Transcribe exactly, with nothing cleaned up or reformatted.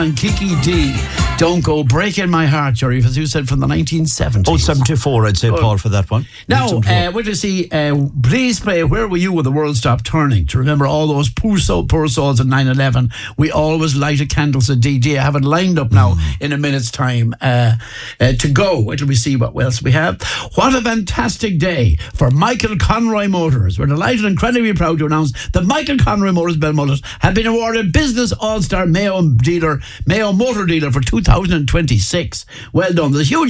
And Kiki D, Don't Go, Breaking My Heart, Jerry, as you said, from the nineteen seventies. Oh, seventy-four, I'd say, oh. Paul, for that one. Now, uh, what do you see? Uh, please play Where Were You When the World Stopped Turning? To remember all those poor, soul, poor souls in nine eleven. We always lighted candles at D J. I have it lined up now mm. in a minute's time uh, uh, to go. Wait till we see what else we have. What a fantastic day for Michael Conroy Motors. We're delighted and incredibly proud to announce that Michael Conroy Motors, Belmullet, have been awarded Business All-Star Mayo Dealer Mayo Motor Dealer for two thousand twenty-six. Well done. There's a huge